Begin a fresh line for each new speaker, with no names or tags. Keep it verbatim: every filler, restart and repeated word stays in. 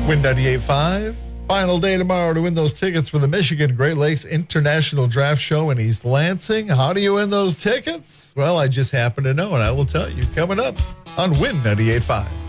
Win ninety-eight point five. Final day tomorrow to win those tickets for the Michigan Great Lakes International Draft Show in East Lansing. How do you win those tickets? Well, I just happen to know, and I will tell you coming up on Win ninety-eight point five.